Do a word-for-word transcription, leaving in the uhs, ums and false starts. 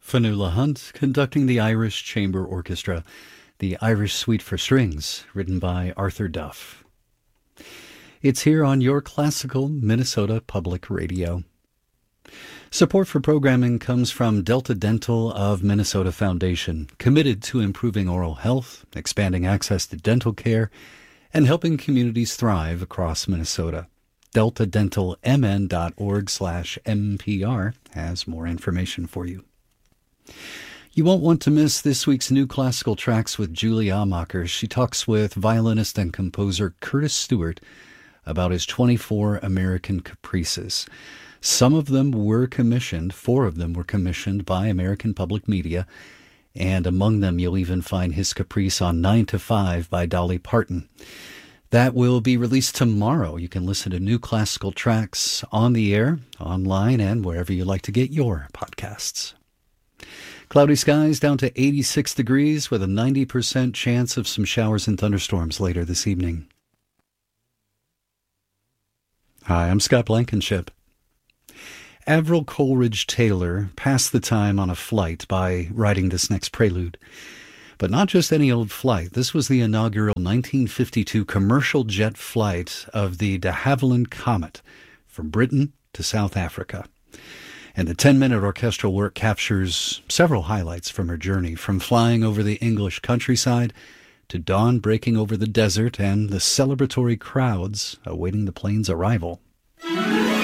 Fionnuala Hunt conducting the Irish Chamber Orchestra, the Irish Suite for Strings, written by Arthur Duff. It's here on your classical Minnesota Public Radio. Support for programming comes from Delta Dental of Minnesota Foundation, committed to improving oral health, expanding access to dental care, and helping communities thrive across Minnesota. delta dental m n dot org slash M P R has more information for you. You won't want to miss this week's New Classical Tracks with Julie Amacher. She talks with violinist and composer Curtis Stewart about his twenty-four American Caprices. Some of them were commissioned, four of them were commissioned by American Public Media, and among them you'll even find his Caprice on nine to five by Dolly Parton. That will be released tomorrow. You can listen to New Classical Tracks on the air, online, and wherever you like to get your podcasts. Cloudy skies down to eighty-six degrees with a ninety percent chance of some showers and thunderstorms later this evening. Hi, I'm Scott Blankenship. Avril Coleridge Taylor passed the time on a flight by writing this next prelude. But not just any old flight. This was the inaugural nineteen fifty-two commercial jet flight of the de Havilland Comet from Britain to South Africa. And the ten-minute orchestral work captures several highlights from her journey, from flying over the English countryside to dawn breaking over the desert and the celebratory crowds awaiting the plane's arrival.